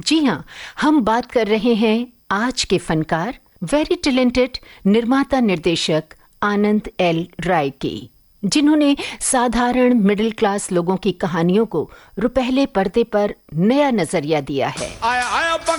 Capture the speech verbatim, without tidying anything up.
जी हाँ, हम बात कर रहे हैं आज के फनकार, वेरी टैलेंटेड निर्माता निर्देशक आनंद एल राय की, जिन्होंने साधारण मिडिल क्लास लोगों की कहानियों को रुपहले पर्दे पर नया नजरिया दिया है। आया, आया